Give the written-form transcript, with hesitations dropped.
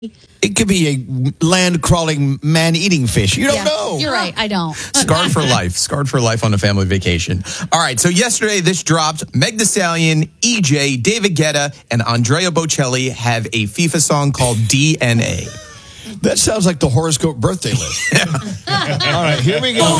It could be a land-crawling, man-eating fish. You don't know. You're right. I don't. Scarred for life. Scarred for life on a family vacation. All right, so yesterday this dropped. Meg Thee Stallion, EJ, David Guetta, and Andrea Bocelli have a FIFA song called DNA. That sounds like the horoscope birthday list. All right, here we go.